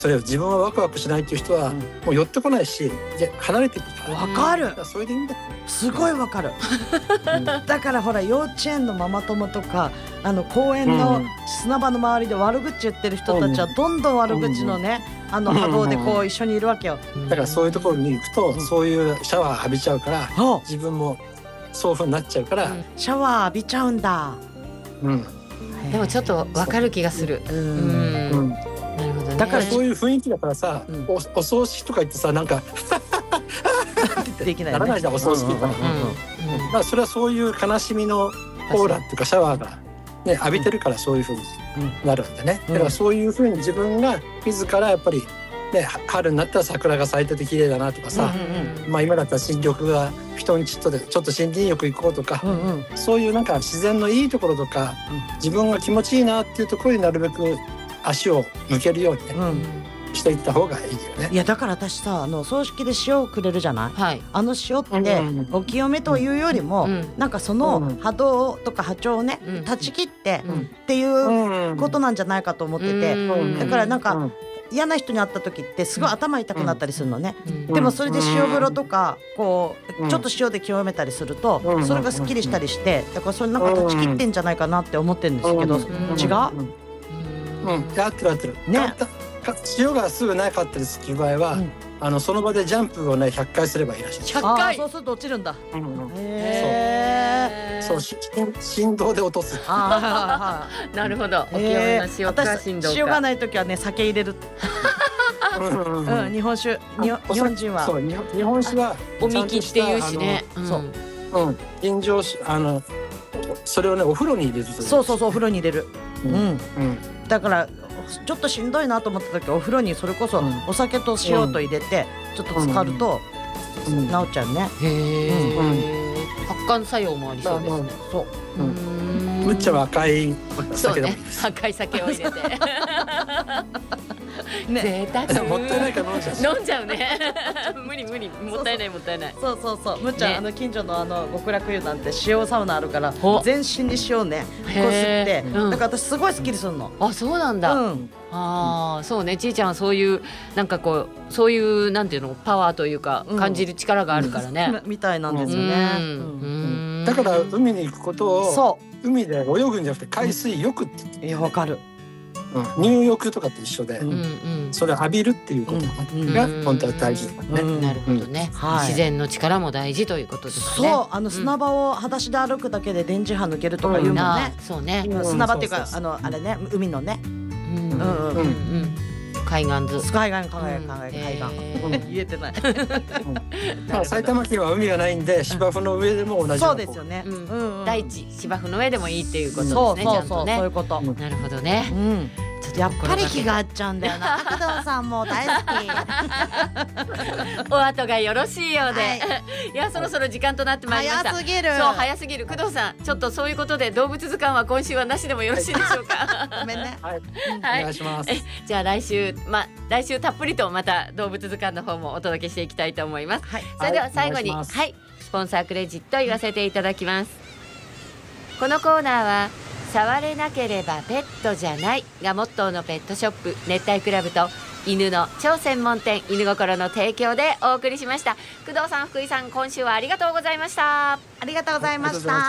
それを自分はワクワクしないっていう人はもう寄ってこないし、離れていくから。 わかる。 それでいいんだ。 すごいわかる。だからほら幼稚園のママ友とか公園の砂場の周りで悪口言ってる人たちはどんどん悪口のね波動でこう一緒にいるわけよ。 だからそういうところに行くとそういうシャワー浴びちゃうから自分もそういう風になっちゃうから、 シャワー浴びちゃうんだ。 でもちょっとわかる気がする。なるほどね。 だからそういう雰囲気だからさ、お葬式とか言ってさなんかできないならないじゃん、お葬式とか。まあそれはそういう悲しみのオーラっていうかシャワーがね浴びてるからそういう風になるんでね。だからそういう風に自分が自らやっぱりね、春になったら桜が咲いてて綺麗だなとかさ、まあ今だったら新緑が人にちょっと森林浴行こうとか、そういうなんか自然のいいところとか、自分が気持ちいいなっていうところになるべく足を向けるようにね、していった方がいいよね。 いやだから私さ葬式で塩をくれるじゃない、塩ってお清めというよりも、なんかその波動とか波長をね、断ち切ってっていうことなんじゃないかと思ってて、だからなんか嫌な人に会った時ってすごい頭痛くなったりするのね、でもそれで塩風呂とかこうちょっと塩で清めたりするとそれがすっきりしたりして、だからそれなんか断ち切ってんじゃないかなって思ってるんですけど、違う？ 合ってる合ってるね。塩がすぐなかったりする場合は、その場でジャンプをね100回すればいいらしい。 100回。 そうすると落ちるんだ。 そう振動で落とす。 なるほど。お清めの塩か振動か。 塩がない時はね酒入れる。日本酒日本人はそう日本酒はおみきっていうしね。 吟醸酒それをねお風呂に入れるという。 そうお風呂に入れる。だからちょっとしんどいなと思った時お風呂にそれこそお酒と塩と入れてちょっと浸かると治っちゃうね。 発汗作用もありそうですね。 そう。 むっちゃは赤い酒でもいいです。 赤い酒を入れて。 贅沢。 もったいないから飲んじゃうね。無理もったいない。 そうむっちゃん近所の極楽湯なんて塩サウナあるから全身に塩ねこすってだから私すごいスッキリするの。 あ、そうなんだ。そうね、ちいちゃんはそういうなんかこうそういうなんていうのパワーというか感じる力があるからね。 みたいなんですよね。 だから海に行くことを海で泳ぐんじゃなくて海水浴って言って。 いやわかる。 入浴とかと一緒で、それを浴びるっていうことが本当は大事だね。 なるほどね。自然の力も大事ということですね。 そう砂場を裸足で歩くだけで電磁波抜けるとか言うもんね。 そうね。 砂場っていうかあれね海のね。 海岸図。 海岸言えてない。 埼玉県は海がないんで芝生の上でも同じ。 そうですよね。 大地芝生の上でもいいっていうことですね。ちゃんとね。 そういうこと。 なるほどね。 やっぱり気が合っちゃうんだよな。工藤さんも大好き。 お後がよろしいようで、いやそろそろ時間となってまいりました。 早すぎる。 そう早すぎる。工藤さんちょっとそういうことで動物図鑑は今週はなしでもよろしいでしょうか。 ごめんね。 はい。お願いします。 じゃあ来週たっぷりとまた動物図鑑の方もお届けしていきたいと思います。それでは最後にスポンサークレジット言わせていただきます。このコーナーは触れなければペットじゃないがモットーのペットショップ熱帯クラブと犬の超専門店犬心の提供でお送りしました。工藤さん福井さん今週はありがとうございました。 ありがとうございました。